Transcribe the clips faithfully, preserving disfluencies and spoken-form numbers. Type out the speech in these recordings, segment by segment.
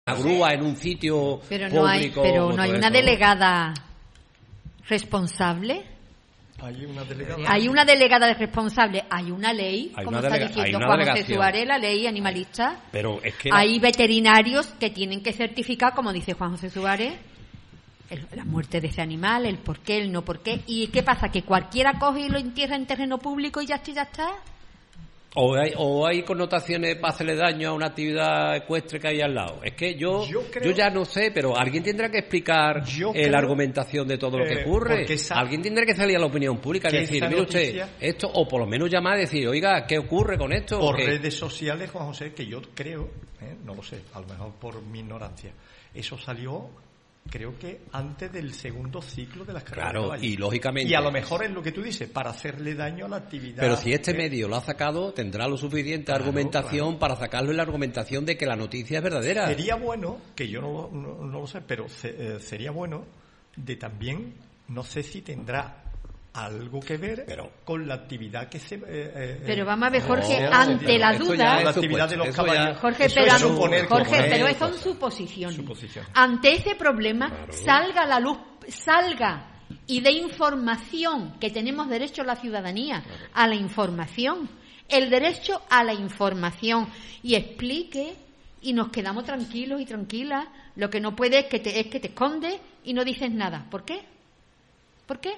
una grúa en un sitio pero no público. Hay, pero no hay una eso, delegada responsable. Hay una delegada. Hay una delegada de responsable. Hay una ley, hay como una está delega, diciendo hay Juan una José Suárez, la ley animalista. Pero es que hay la... veterinarios que tienen que certificar, como dice Juan José Suárez, el, la muerte de ese animal, el por qué, el no por qué. ¿Y qué pasa? ¿Que cualquiera coge y lo entierra en terreno público y ya está, ya está? O hay, o hay connotaciones para hacerle daño a una actividad ecuestre que hay al lado. Es que yo yo, creo, yo ya no sé, pero alguien tendrá que explicar eh, la argumentación de todo lo que ocurre. Esa, alguien tendrá que salir a la opinión pública y decir, mire usted, esto, o por lo menos llamar y decir, oiga, ¿qué ocurre con esto? Por ¿Qué? redes sociales, Juan José, que yo creo, eh, no lo sé, a lo mejor por mi ignorancia, eso salió... creo que antes del segundo ciclo de las carreras. Claro, y lógicamente. Y a lo mejor es lo que tú dices, para hacerle daño a la actividad. Pero si este medio lo ha sacado, tendrá lo suficiente claro, argumentación claro. para sacarlo en la argumentación de que la noticia es verdadera. Sería bueno, que yo no, no, no lo sé, pero se, eh, sería bueno de también, no sé si tendrá algo que ver pero, con la actividad que se... Eh, eh, pero vamos a ver, Jorge, no, ante la duda... La actividad de los caballos. Jorge, pero, suponer, Jorge, pero eso son suposiciones. Suposición. Ante ese problema, claro. salga a la luz, salga y dé información, que tenemos derecho a la ciudadanía, claro. a la información, el derecho a la información, y explique, y nos quedamos tranquilos y tranquilas. Lo que no puede es que te, es que te escondes y no dices nada. ¿Por qué? ¿Por qué?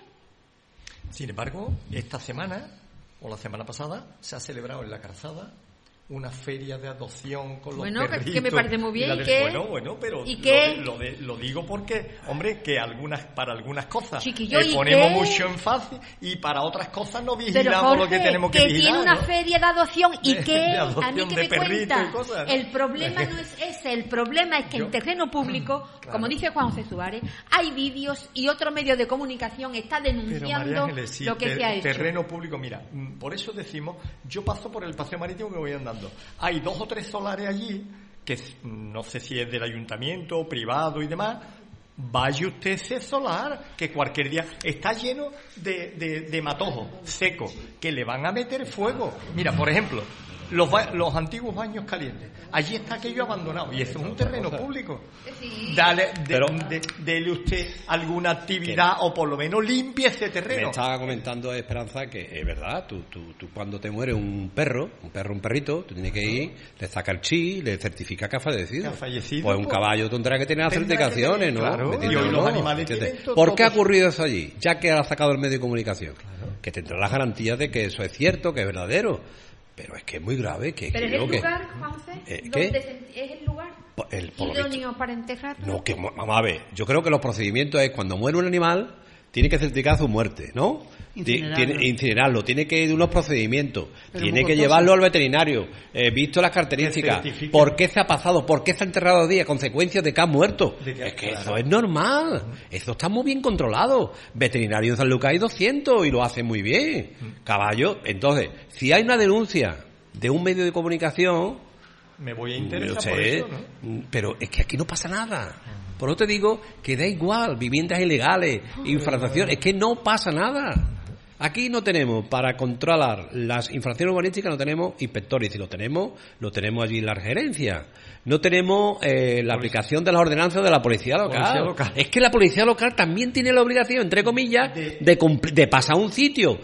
Sin embargo, esta semana, o la semana pasada, se ha celebrado en La Calzada una feria de adopción con bueno, los perritos. Bueno, que me parece muy bien. De, ¿y qué? Bueno, bueno, pero ¿y qué? Lo, de, lo, de, lo digo porque, hombre, que algunas para algunas cosas Chiquillo, le ponemos qué? mucho énfasis y para otras cosas no vigilamos pero Jorge, lo que tenemos que, que vigilar. Tiene una ¿no? feria de adopción y de, qué, de adopción, a mí que de me cuenta. Y cosas, ¿no? El problema no es ese, el problema es que Yo, en terreno público, claro. como dice Juan José Suárez, hay vídeos y otro medio de comunicación está denunciando Ángeles, sí, lo que ter, se ha hecho. Terreno público, mira, por eso decimos, yo paso por el paseo marítimo que voy andando. Hay dos o tres solares allí, que no sé si es del ayuntamiento, privado y demás. Vaya usted ese solar, que cualquier día está lleno de, de, de matojos secos, que le van a meter fuego. Mira, por ejemplo, los, los antiguos baños calientes. Allí está aquello abandonado y eso es un terreno público. Sí. Dale, de, Pero, de, dele usted alguna actividad o por lo menos limpie ese terreno. Me estaba comentando Esperanza que es verdad, tú, tú, tú cuando te muere un perro, un perro, un perrito, tú tienes que ir, le saca el chi, le certifica que ha fallecido. Que ha fallecido pues un pues, caballo tendrá que tener las certificaciones, ¿no? Claro, y hoy los animales todo, ¿por qué ha ocurrido eso allí? Ya que ha sacado el medio de comunicación. Claro. Que tendrá las garantías de que eso es cierto, que es verdadero. Pero es que es muy grave. Que, ¿Pero que es el que, lugar, Juanfe? Eh, ¿Qué? ¿Es el lugar el, por idóneo para enterrarlo? No, que, vamos a ver, yo creo que los procedimientos es cuando muere un animal, tiene que certificar su muerte, ¿no? Incinerarlo. Tiene, incinerarlo, tiene que ir de unos procedimientos, Pero tiene que llevarlo al veterinario, eh, visto las características, por qué se ha pasado, por qué se ha enterrado día, consecuencias de que ha muerto. Que, es que claro. eso es normal, eso está muy bien controlado. Veterinario en San Lucas hay doscientos y lo hacen muy bien. Caballo, entonces, si hay una denuncia de un medio de comunicación, me voy a interesar sé, por eso, ¿no? Pero es que aquí no pasa nada. Por eso te digo que da igual, viviendas ilegales, infracciones, es que no pasa nada. Aquí no tenemos, para controlar las infracciones urbanísticas, no tenemos inspectores. Si lo tenemos, lo tenemos allí en la gerencia. No tenemos eh, la aplicación de las ordenanzas de la policía local. policía local. Es que la policía local también tiene la obligación, entre comillas, de, de, de pasar a un sitio.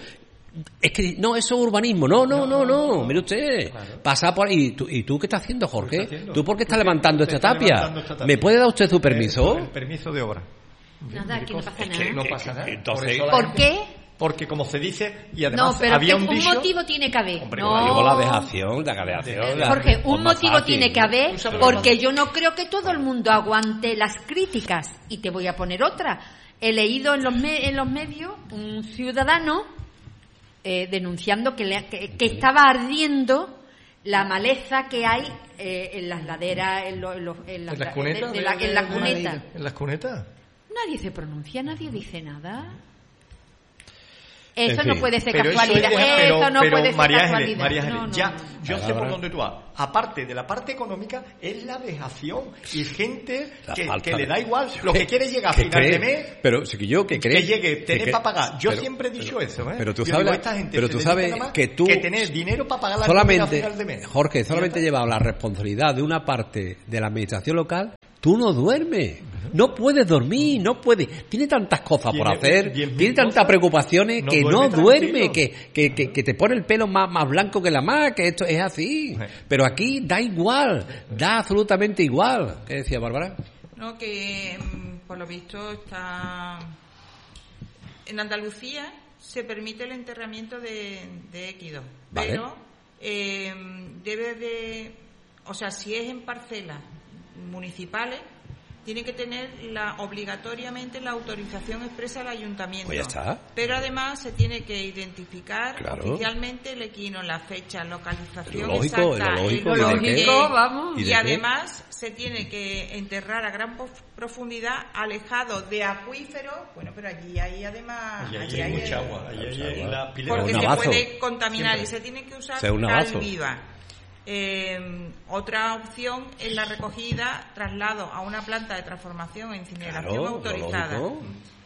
Es que no, eso es urbanismo. No, no, no, no. no. Mire usted. Claro. Pasa por ahí. ¿Y tú, ¿Y tú qué estás haciendo, Jorge? ¿Qué está haciendo? ¿Tú por qué estás levantando esta tapia? levantando esta tapia? ¿Me puede dar usted su permiso? El, el permiso de obra. Nada, aquí no pasa nada. Es que no pasa nada. Entonces, ¿por, ¿por qué? Porque como se dice, y además no, pero había un, un dicho... un motivo tiene que haber. Hombre, no. digo la dejación, la dejación. Jorge, un motivo tiene que haber, porque yo no creo que todo el mundo aguante las críticas. Y te voy a poner otra. He leído en los, me, en los medios un ciudadano eh, denunciando que, le, que, que estaba ardiendo la maleza que hay eh, en las laderas, en, lo, en, lo, en, las, ¿En las cunetas? De, de la, en las cunetas. ¿En las cunetas? Nadie se pronuncia, nadie dice nada. Eso en no fin. puede ser Pero casualidad. Eso, es de- Eso pero, no pero puede ser María Ángeles, casualidad. María Ángeles, No, no, ya, no. yo sé Palabra. por dónde tú vas. Aparte de la parte económica, es la dejación y gente La que, falta que le de- da igual. Lo que quiere llegar a que final cree, de mes, pero si yo que cree que llegue, tener que- para pagar. Yo pero- siempre he dicho pero- eso, ¿eh? pero tú Yo sabes digo, la- esta gente pero se tú dedica sabes nada más que tú que tener dinero para pagar la comida a solamente, final de mes. Jorge, Y solamente ya está. llevado la responsabilidad de una parte de la administración local, tú no duermes, no puedes dormir, no puedes, tiene tantas cosas por Tiene hacer, diez mil tiene tantas cosas, preocupaciones no que duerme no duerme, tranquilo. que, que, que, que te pone el pelo más, más blanco que la mar, que esto es así. Pero aquí da igual, da absolutamente igual. ¿Qué decía Bárbara? No, que mm, por lo visto está en Andalucía se permite el enterramiento de, de équidos, Vale. pero eh, debe de, o sea, si es en parcelas municipales, tiene que tener la obligatoriamente la autorización expresa del ayuntamiento. Pues ya está. Pero además se tiene que identificar Claro. oficialmente el equino, la fecha, localización Lo lógico, exacta, lo lógico, el ¿y de origen. qué? Vamos. ¿Y Y, de qué? además se tiene que enterrar a gran pof- profundidad, alejado de acuíferos. Bueno, pero allí hay además Allí hay, allí hay- mucha agua. Allí Mucha hay agua. la pileta. porque Un se abazo. puede contaminar Siempre. y se tiene que usar Sea un cal abazo. viva. Eh, otra opción es la recogida, traslado a una planta de transformación e incineración Claro, lo autorizada. lógico.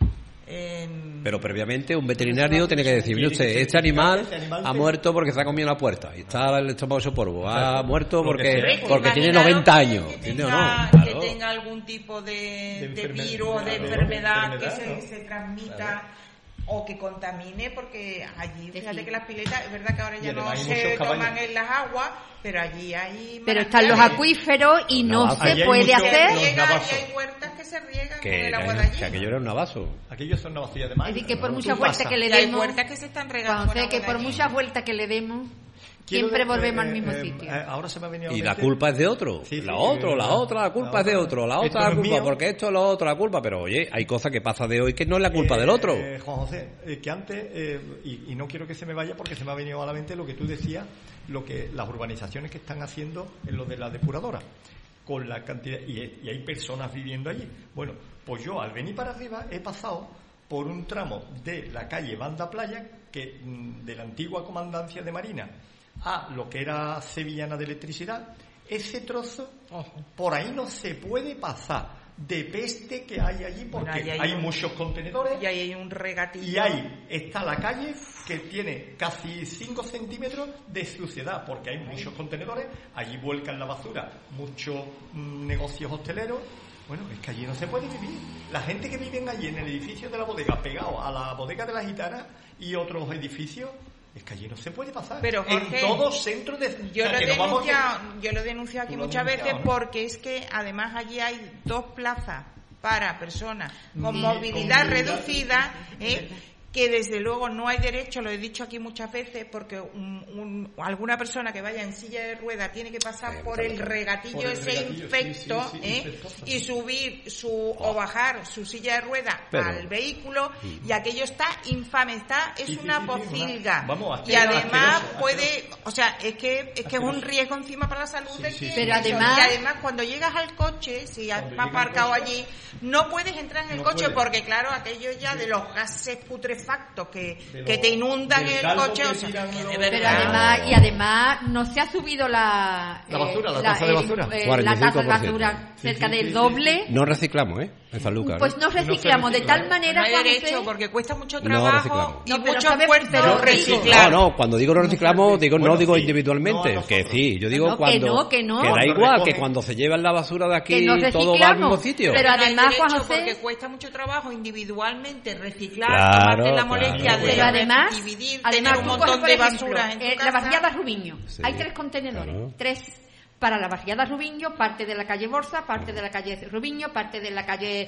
Eh, Pero previamente un veterinario tiene que decir, mire usted, este animal ha muerto porque se ha comido la puerta y está el estómago hecho polvo, ha muerto Lo que porque sea. porque tiene imaginaros noventa que- años, que ¿entiendes o tenga, no? que Claro. tenga algún tipo de, De de enfermedad, virus o de de enfermedad, enfermedad, que se, ¿no? se transmita o que contamine, porque allí, Sí, fíjate sí. que las piletas, es verdad que ahora Y ya no además hay se muchos toman caballos. en las aguas, pero allí hay Pero están los manantiales. acuíferos y no Navazo. se Allí hay puede mucho- Se hacer. los riega navazos. y hay huertas que se riegan con Que, el agua de que, allí. que aquello era un navaso. Aquellos son navacillas de mar. Es decir, que por ¿no? muchas Tú vueltas pasas. que le Y hay demos, huertas que se están regando cuando con sé que agua por de allí. muchas vueltas que le demos, Quiero siempre de- volvemos eh, al mismo eh, sitio. eh, ahora se me ha venido a Y la la mente- culpa es de otro. Sí, sí, la otra, eh, la otra, la culpa la es de otra. otro. La Esto otra no la es culpa, mío. porque esto es lo otro, la culpa. Pero oye, hay cosas que pasa de hoy que no es la culpa Eh, del otro. eh, Juan José, eh, que antes, eh, y, y no quiero que se me vaya porque se me ha venido a la mente lo que tú decías, lo que las urbanizaciones que están haciendo en lo de la depuradora, con la cantidad, y, y hay personas viviendo allí. Bueno, pues yo al venir para arriba he pasado por un tramo de la calle Banda Playa, que mm, de la antigua comandancia de Marina a lo que era Sevillana de Electricidad, ese trozo, por ahí no se puede pasar de peste que hay allí, porque Bueno, ahí hay hay un- muchos contenedores Y ahí hay un regatillo. y ahí está la calle que tiene casi cinco centímetros de suciedad, porque hay muchos contenedores, allí vuelcan la basura, muchos mm, negocios hosteleros. Bueno, es que allí no se puede vivir. La gente que vive allí en el edificio de la bodega, pegado a la bodega de la gitana y otros edificios, es que allí no se puede pasar. Pero, Jorge, en todo centro de... Yo o sea, lo, he que no vamos a- denunciado, yo lo he denunciado aquí Tú lo has muchas veces denunciado, ¿no? porque es que además allí hay dos plazas para personas con Sí, movilidad con movilidad, reducida, sí, ¿eh? que desde luego no hay derecho, lo he dicho aquí muchas veces, porque un, un- alguna persona que vaya en silla de ruedas tiene que pasar Eh, por muchas el veces. regatillo Por el ese regatillo, infecto, sí, sí, sí, ¿eh? infectoso. y subir su o bajar su silla de ruedas Pero- al vehículo, y aquello está infame, está es Sí, sí, una sí, sí, una- pocilga, vamos, y asqueroso, además asqueroso, puede, o sea, es que es que es un Asqueroso. riesgo encima para la salud Sí, de sí, quien sí. Pero eso. además- y además cuando llegas al coche, si has Cuando llega al aparcado coche, allí, no puedes entrar en el no coche puede. porque claro, aquello ya de los gases putrefactos que, De que lo- te inundan del el caldo coche, que o sea, tiran que de los- verdad. Pero además, y además no se ha subido la... La basura, la eh, tasa de el- basura. eh, cuarenta la y tasa cinco de por ciento. basura Sí, cerca sí, del sí, doble. No reciclamos, ¿eh? En San Lucas. Pues no se reciclamos de recicla. tal manera, No hay Juan derecho José, porque cuesta mucho No trabajo reciclamos. y No, pero mucho ¿sabes? esfuerzo Pero reciclar. No, no, cuando digo no reciclamos, digo, no Bueno, digo sí, individualmente, no a que nosotros. sí, yo digo No, que cuando... no, que no. da Cuando igual, recogen- que cuando se llevan la basura de aquí Que no todo va al mismo reciclamos, sitio. pero No hay además, Juan derecho José- porque cuesta mucho trabajo individualmente reciclar, Claro, tomarte la claro. molestia de pero además, dividir, además tener un tú montón coges, por de ejemplo, basura en tu eh, casa. la barriada Rubiño, Sí, hay tres contenedores, claro. tres para la barriada Rubiño, parte de la calle Borsa, parte de la calle Rubiño, parte de la calle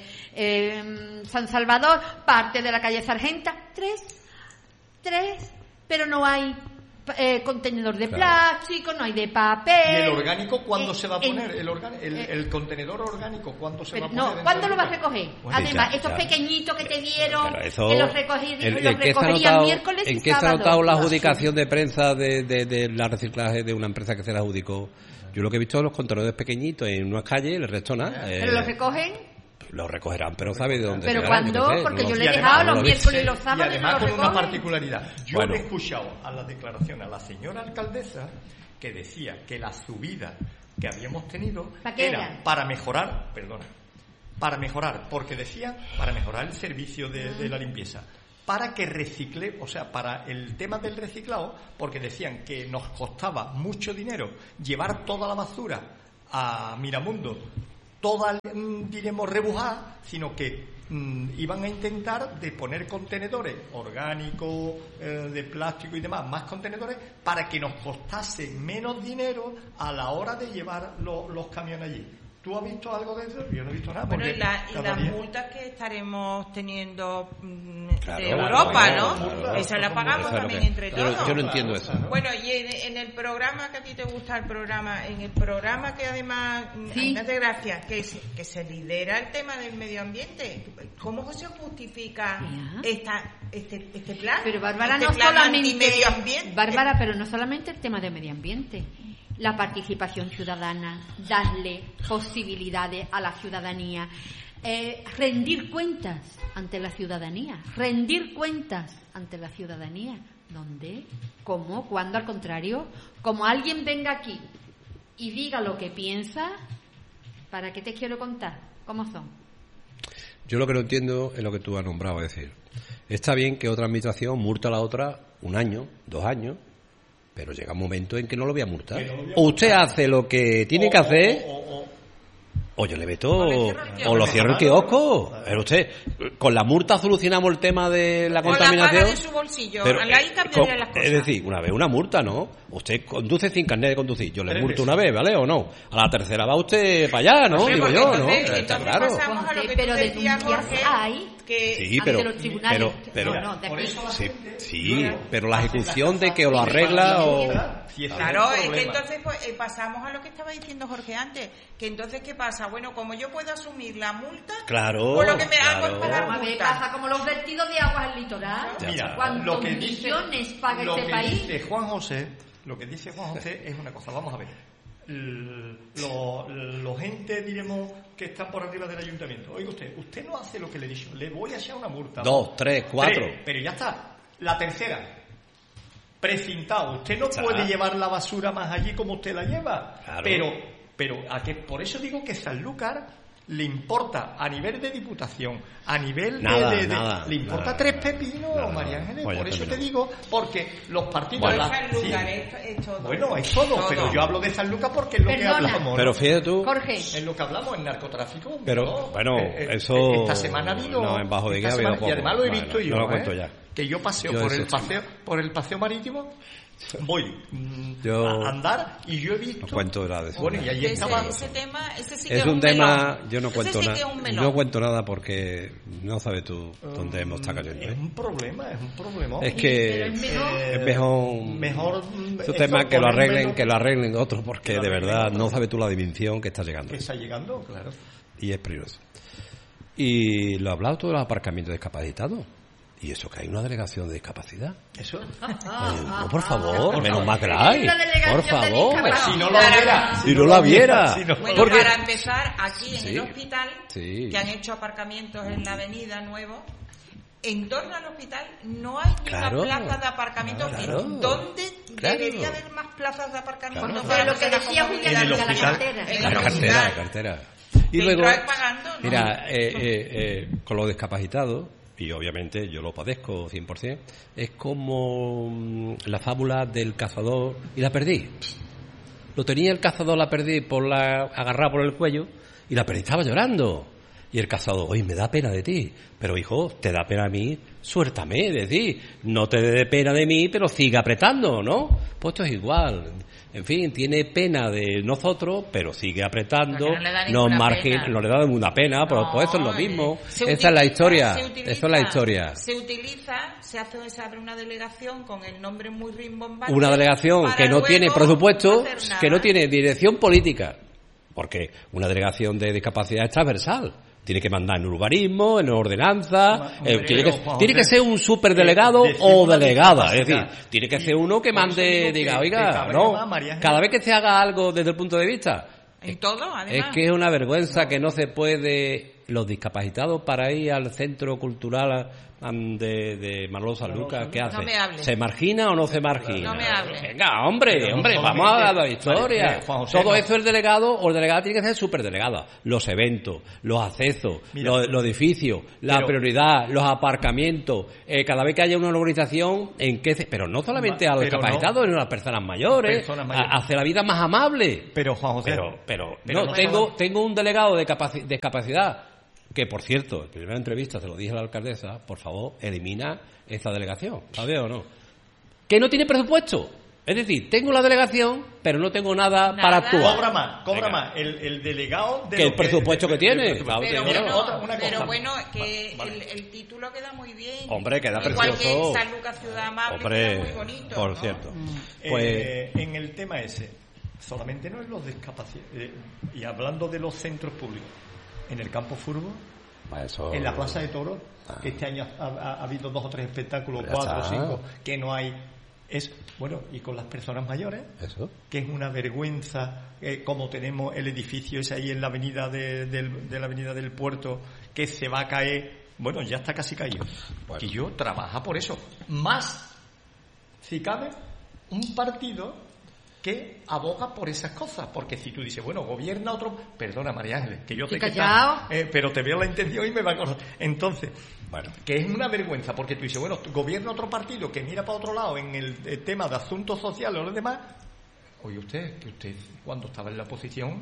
eh, San Salvador, parte de la calle Sargenta, tres, tres, pero no hay eh, contenedor de Claro. plástico, no hay de papel. ¿Y el orgánico cuándo Eh, se va a en- poner? El, organ- el, eh, el contenedor orgánico, ¿cuándo se Pero va a poner? no, dentro ¿cuándo del lo vas a lugar? recoger? Bueno, Además, ya, estos ya. pequeñitos que te dieron, Pero eso, que los, recogí, el- los el que está recogerían anotado- miércoles y ¿En qué está sábado. anotado la adjudicación de prensa de, de, de la reciclaje de una empresa que se la adjudicó? Yo lo que he visto es los contenedores pequeñitos en unas calles, el resto nada. Pero eh, los recogen lo recogerán, pero sabe de dónde pero será, cuando, yo sé, porque no, yo no. le he dejado además, los miércoles y los sábados y además no con lo una recogen. particularidad. Yo Bueno. he escuchado a la declaración a la señora alcaldesa que decía que la subida que habíamos tenido ¿Para qué era era? para mejorar, perdona, para mejorar, porque decía para mejorar el servicio de, de la limpieza, para que recicle, o sea, para el tema del reciclado, porque decían que nos costaba mucho dinero llevar toda la basura a Miramundo, toda, diremos, rebujada, sino que mm, iban a intentar de poner contenedores orgánicos, eh, de plástico y demás, más contenedores, para que nos costase menos dinero a la hora de llevar lo, los camiones allí. ¿Tú has visto algo de eso? Yo no he visto nada. Bueno, porque y, la, y cada las día- multas que estaremos teniendo mm, Claro, de claro, Europa, claro, ¿no? claro. Esa la pagamos Eso es lo también que- entre yo no- todos. yo no entiendo eso. Bueno, y en, en el programa que a ti te gusta el programa, en el programa que además, mm, Sí. a mí me hace gracia, que se, que se lidera el tema del medio ambiente, ¿cómo se justifica Ya. esta, este, este plan? Pero Bárbara, este no plan solamente antimedio ambiente. Bárbara, pero no solamente el tema de medio ambiente, la participación ciudadana, darle posibilidades a la ciudadanía, eh, rendir cuentas ante la ciudadanía, rendir cuentas ante la ciudadanía. ¿Dónde? ¿Cómo? ¿Cuándo? Al contrario, como alguien venga aquí y diga lo que piensa, ¿para qué te quiero contar? ¿Cómo son? Yo lo que no entiendo es lo que tú has nombrado, es decir, está bien que otra administración multa a la otra un año, dos años, pero llega un momento en que no lo voy a multar. Que no lo voy a O usted hace lo que tiene O- que hacer, o- o- o- o yo le meto, O le cierro el kiosco. o lo cierro el kiosco. Pero usted, con la multa solucionamos el tema de la O la contaminación. paga de su bolsillo. Pero, Ahí eh, cambiaría con- las cosas. es decir, una vez una multa, ¿no? Usted conduce sin carnet de conducir. Yo le Tres multo veces. una vez, ¿vale? ¿O no? A la tercera va usted para allá, ¿no? Sí, Digo porque yo, ¿no? entonces- Está entonces claro. pasamos a lo que Pero tú decías, denuncias Jorge, hay que Sí, ante pero, los tribunales. pero, pero, No, no, de por aquí. eso la sí, gente- sí, pero la ejecución de que o lo arregla o... Si ese Claro, el es que problema. entonces pues, eh, pasamos a lo que estaba diciendo Jorge antes, que entonces ¿qué pasa? Bueno, como yo puedo asumir la multa, Claro, por lo que me hago claro. es pagar A ver, multa. pasa como los vertidos de aguas al litoral. Mira, ¿Cuántos lo que dice, millones paga lo este que país? dice Juan José, lo que dice Juan José es una cosa, vamos a ver. L- Los lo gente, diremos, que están por arriba del ayuntamiento. Oiga usted, usted no hace lo que le he dicho, le voy a echar una multa. Dos, tres, cuatro. Tres, pero ya está. La tercera, precintado. Usted no Está. puede llevar la basura más allí como usted la lleva. Claro. Pero, pero a que, por eso digo que Sanlúcar le importa a nivel de diputación, a nivel de- Nada, de, de- nada, le importa nada, tres nada. pepinos, Nada, María nada. Ángeles. Pues ya Por eso te terminó. digo, porque los partidos... Bueno, la- Sanlúcar, sí. es, es todo. Bueno, es todo, Todo. pero yo hablo de Sanlúcar porque es lo Perdona. que hablamos. ¿no? Pero fíjate tú... Jorge, Es lo que hablamos, el narcotráfico. Pero, ¿no? bueno, Eh, eh, eso Esta semana ha habido... no, en Bajo de esta Guía ha habido semana- poco. Y además lo he Bueno, visto no yo, lo cuento ¿eh? ya. Que yo paseo Yo por ese el chico. paseo por el paseo marítimo, voy mm, Yo- a andar y yo he visto... No cuento nada de eso. Bueno, y allí ese, estaba... ese tema, ese sí que Es es un tema, melón. yo no Ese cuento sí que nada, es un melón. no cuento nada porque no sabes tú dónde hemos estado cayendo. Es ¿eh? un problema, es un problema. Es que pero es mejor- Eh, es mejor, mejor, mm, es un esto tema que lo poner arreglen, menos- que lo arreglen otros porque que lo de arreglen verdad otros. no sabes tú la dimensión que está llegando Que está llegando, claro. y es peligroso. Y lo ha hablado todo de los aparcamientos discapacitados. Y eso que hay una delegación de discapacidad. Eso. Eh, no, por favor, menos más que la hay. Una delegación Por de favor. discapacidad. Si no lo viera. Si no la viera. si no- Bueno, Porque- para empezar, aquí en Sí. el hospital, Sí. que han hecho aparcamientos en la avenida nuevo, en torno al hospital no hay ni Claro. una plaza de aparcamiento. Claro. ¿Dónde Claro. debería haber más plazas de aparcamiento? Claro. para Pero lo que personas decía con Julián, En el de la hospital. cartera. En La el cartera, hospital. la cartera. Y Que luego, entrar pagando, ¿no? mira, eh, eh, eh, con los discapacitados, y obviamente yo lo padezco cien por ciento, es como mm, la fábula del cazador y la perdí. Lo tenía el cazador, la perdí por la agarrada por el cuello y la perdí estaba llorando. Y el cazador, oye, me da pena de ti. Pero hijo, te da pena a mí, suéltame, es decir, no te dé pena de mí, pero sigue apretando, ¿no? Pues esto es igual. En fin, tiene pena de nosotros, pero sigue apretando, Porque no le da nos ninguna margen, pena. no le da ninguna pena, pues, No, pues eso es lo mismo. se Esa utiliza- es la historia, se utiliza- eso es la historia. Se utiliza, se hace, se abre una delegación con el nombre muy rimbombante. Una delegación para que no luego tiene presupuesto, no hacer nada. que no tiene dirección política, porque una delegación de discapacidad es transversal. Tiene que mandar en urbanismo, en ordenanza, Hombre, eh, tiene, que, Juan tiene que José, ser un superdelegado eh, decir o una delegada, es discapacidad. decir, tiene que Y ser uno que por eso mande, digo que diga, te oiga, cabrea no, más, María Ángeles. cada vez que se haga algo desde el punto de vista, En todo, es además. que es una vergüenza que no se puede los discapacitados para ir al centro cultural de, de Manolo Sanlúcar, ¿qué hace? No me hable. ¿Se margina o no se margina? No me hable. Venga, hombre, Pero hombre, no vamos a la historia. Vale, Juan José, Todo no. eso el delegado o el delegado tiene que ser superdelegado. Los eventos, los accesos, Mira, los, los edificios, la pero- prioridad, los aparcamientos, eh, cada vez que haya una organización, en qué, se- pero no solamente a los Pero discapacitados, sino a las personas mayores, Personas mayores. a- hacer la vida más amable. Pero, Juan José... Pero, pero, pero no, no tengo, solo- tengo un delegado de capaci- discapacidad que, por cierto, en primera entrevista se lo dije a la alcaldesa, por favor, elimina esta delegación, ¿sabes o no? Que no tiene presupuesto. Es decir, tengo la delegación, pero no tengo nada, Nada. para actuar. Cobra más, cobra Venga. más el, el delegado de Que lo el presupuesto que tiene, el claro, Pero, Mira, bueno, otra- una pero cosa. bueno, que Vale. el, el título queda muy bien. Hombre, queda Igual precioso. que San Lucas Ciudad Amable, Hombre, queda muy bonito, por ¿no? cierto. Eh, Pues, en el tema ese, solamente no en los discapacitados, eh, y hablando de los centros públicos, en el campo fútbol, eso, en la Plaza de Toros, Ah. que este año ha, ha- ha habido dos o tres espectáculos, Ya cuatro o está. cinco, que no hay. Es bueno, y con las personas mayores, eso. que es una vergüenza, eh, como tenemos el edificio ese ahí en la avenida de, del- de la avenida del Puerto, que se va a caer, bueno, ya está casi caído. Bueno. Y yo trabaja por eso. Más, si cabe, un partido que aboga por esas cosas, porque si tú dices, bueno, gobierna otro, perdona María Ángeles, que yo sé Estoy que callado. está, eh, pero te veo la intención y me va a cortar. Entonces, Bueno. que es una vergüenza, porque tú dices, bueno, gobierna otro partido que mira para otro lado en el, eh, tema de asuntos sociales o lo demás. Oye usted, que usted cuando estaba en la oposición,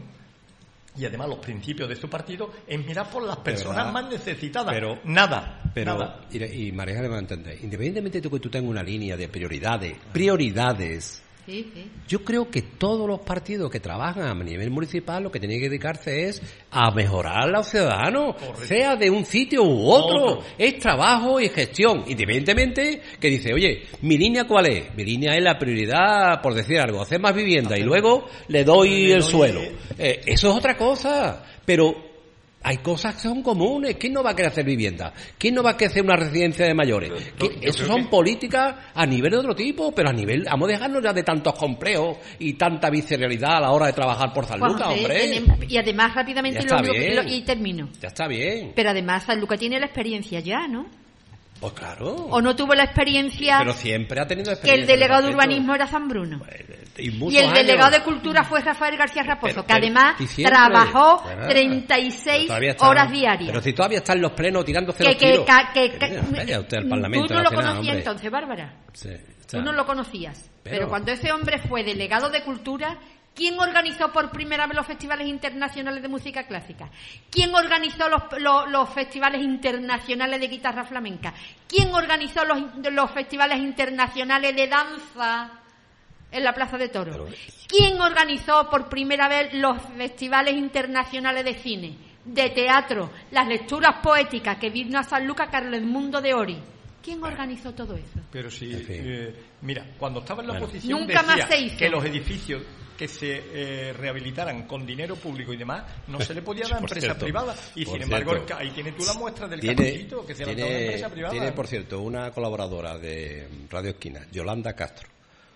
y además los principios de su partido, es mirar por las personas verdad. más necesitadas. Pero- nada, Pero, nada. y, y María Ángeles me va a entender, independientemente de que tú tengas una línea de prioridades, prioridades, Sí, sí. yo creo que todos los partidos que trabajan a nivel municipal lo que tienen que dedicarse es a mejorar a los ciudadanos, Correcto. sea de un sitio u otro. Otro. Es trabajo y gestión, independientemente que dice, oye, ¿mi línea cuál es? Mi línea es la prioridad, por decir algo, hacer más vivienda y luego le doy Le el doy- suelo. Eh, eso es otra cosa, pero hay cosas que son comunes. ¿Quién no va a querer hacer vivienda? ¿Quién no va a querer hacer una residencia de mayores? Yo- ¿Qué- yo Eso creo son que- políticas a nivel de otro tipo, pero a nivel, vamos a dejarnos ya de tantos complejos y tanta visceralidad a la hora de trabajar por San Juan Lucas, José, hombre. tenemos- y además rápidamente Ya está lo- lo- bien. lo- y termino. Ya está bien. Pero además San Lucas tiene la experiencia ya, ¿no? Pues claro. ¿O no tuvo la experiencia Pero siempre ha tenido que experiencia. el delegado de en ese aspecto. urbanismo era San Bruno? Y, muchos Y el años. delegado de cultura fue Rafael García Raposo, Pero- que pero- además y siempre. trabajó Bueno, treinta y pero seis todavía está- horas diarias. Pero si todavía está en los plenos tirándose que, los que, tiros. ca- que- Que que- vaya usted al Parlamento tú no lo Nacional, conocías hombre. entonces, Bárbara. Sí, o Tú sea, no lo conocías. Pero- Pero cuando ese hombre fue delegado de cultura, ¿quién organizó por primera vez los festivales internacionales de música clásica? ¿Quién organizó los, los- los festivales internacionales de guitarra flamenca? ¿Quién organizó los, los festivales internacionales de danza en la Plaza de Toros? Pero- ¿Quién organizó por primera vez los festivales internacionales de cine, de teatro, las lecturas poéticas que vino a San Lucas Carlos Edmundo de Ori? ¿Quién organizó todo eso? Pero si, En fin. eh, mira, cuando estaba en la Bueno. oposición Nunca más decía se hizo. que los edificios que se eh, rehabilitaran con dinero público y demás, no se le podía dar a Por empresas cierto, privadas. Y por sin embargo, cierto. ahí tienes tú la muestra del Tiene, capacito que se la da una tiene, empresa privada. tiene, por cierto, una colaboradora de Radio Esquina, Yolanda Castro,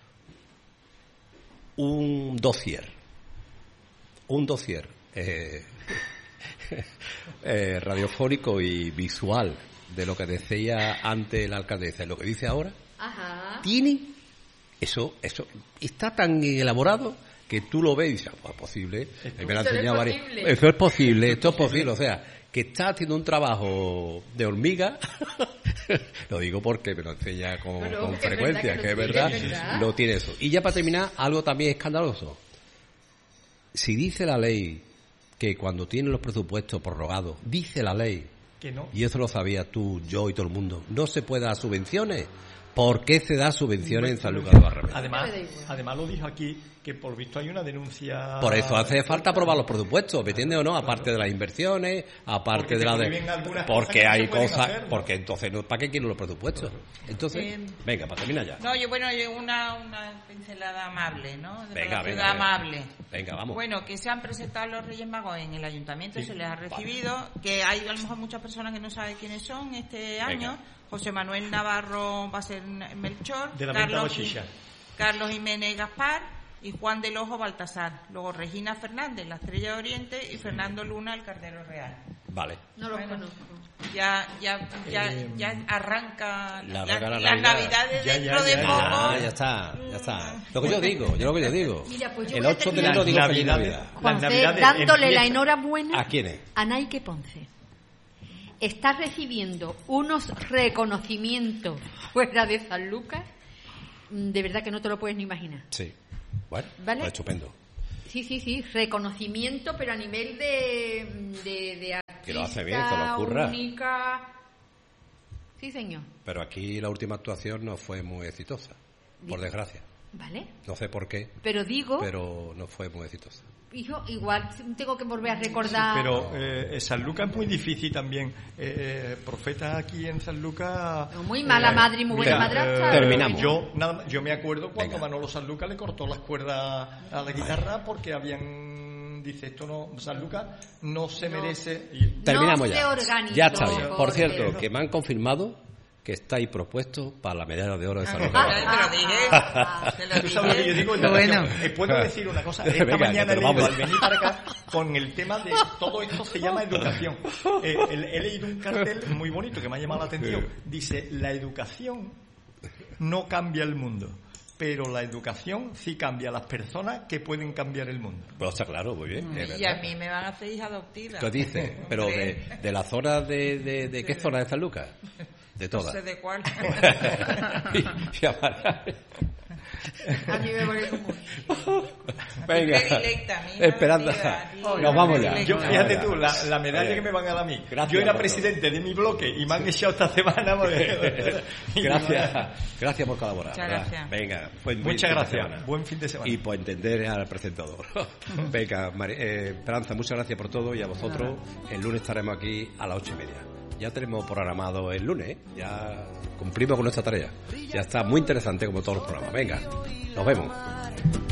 un dossier, un dossier eh, eh, radiofónico y visual de lo que decía antes la alcaldesa y lo que dice ahora. Ajá. Tiene eso, eso está tan elaborado que tú lo ves y dices, pues es posible. Esto Me lo ha es enseñado varias- posible. Eso es posible, esto es posible. O sea, que está haciendo un trabajo de hormiga. Lo digo porque me lo enseña con, Pero con que es frecuencia, verdad que es que lo verdad, tiene, ¿verdad? lo tiene eso. Y ya para terminar, algo también escandaloso. Si dice la ley que cuando tienen los presupuestos prorrogados, dice la ley, Que no. y eso lo sabías tú, yo y todo el mundo, no se puede dar subvenciones. ¿Por qué se da subvenciones en San Lucas de Barrameda? Además, Me da igual. además lo dijo aquí que por visto hay una denuncia. Por eso hace falta aprobar los presupuestos, ¿me entiendes o no? Aparte de las inversiones, aparte Porque de te la prohíben de... algunas cosas Porque que no hay se pueden cosas... hacer, ¿no? Porque entonces, no, ¿para qué quieren los presupuestos? Entonces, Eh, venga, para terminar ya. No, yo, bueno, yo una, una pincelada amable, ¿no? De Venga, la venga, ciudad venga. amable. Venga, vamos. Bueno, que se han presentado los Reyes Magos en el Ayuntamiento, Sí. se les ha recibido, que hay a lo mejor muchas personas que no saben quiénes son este año. José Manuel Navarro va a ser Melchor, De la Carlos, Venta Bochicha. Carlos Jiménez Gaspar, y Juan del Ojo Baltasar. Luego Regina Fernández, la Estrella de Oriente, y Fernando Luna, el Cardero Real. Vale. No los Bueno, conozco. Ya, ya, ya, Eh, ya arranca la- la- la las Navidad. Navidades Ya, dentro ya, de ya, poco. Ah, ya está, ya está. Lo que yo digo, yo lo que yo digo. Mira, pues yo el voy a ocho de terminar- enero digo Las feliz Navidades. Navidad. Juanfe, Navidades dándole la empiezan- enhorabuena ¿A quiénes? a Naike Ponce. Está recibiendo unos reconocimientos fuera de San Lucas, mm, de verdad que no te lo puedes ni imaginar. Sí. Bueno, ¿Vale? pues estupendo. Sí, sí, sí, reconocimiento, pero a nivel de, de, de artista Que lo hace bien, que lo curra. única. Sí, señor. Pero aquí la última actuación no fue muy exitosa, por Bien. desgracia. ¿Vale? No sé por qué, Pero digo, pero no fue muy exitosa. hijo, igual tengo que volver a recordar. Pero eh, San Lucas es muy difícil también. Eh, eh, profeta aquí en San Lucas. Muy mala madre y muy buena madrastra. Terminamos. Yo, nada, yo me acuerdo cuando Venga. Manolo San Lucas le cortó las cuerdas a la guitarra porque habían. Dice, esto no. San Lucas no se No. merece. y- Terminamos se ya. organizó, Ya está bien. Por Jorge. cierto, que me han confirmado que estáis propuestos para la medalla de oro de San Ah, Lucas. te lo dije. Te lo Tú sabes lo que yo dije. digo. Bueno. Eh, puedo decir una cosa. Esta Venga, mañana he que nos leído, vamos. al venir para acá, con el tema de todo esto se llama educación. Eh, he, he leído un cartel muy bonito que me ha llamado la atención. Dice, la educación no cambia el mundo, pero la educación sí cambia a las personas que pueden cambiar el mundo. Pues está claro, muy bien. es Y a verdad. mí me van a hacer hija adoptiva. ¿Qué dices? Pero de, de la zona de, de, de... ¿Qué zona de San Lucas? De No todas. sé de cuál. y, y a María- A mí me parece como... Venga. Predilecta, mi hija Esperanza. adoptiva, tío. Nos vamos ya. Yo, Venga. fíjate tú, la, la medalla que me van a dar a mí. Gracias Yo era por todo. presidente de mi bloque y me han echado esta semana. porque- Gracias. Gracias por colaborar. Muchas ¿verdad? gracias. Venga, fue un buen Muchas fin de gracias. semana. Buen fin de semana. Y por entender al presentador. Venga, Mari- eh, Esperanza, muchas gracias por todo y a vosotros. El lunes estaremos aquí a las ocho y media. Ya tenemos programado el lunes, ¿eh? Ya cumplimos con nuestra tarea. Ya está muy interesante como todos los programas. Venga, nos vemos.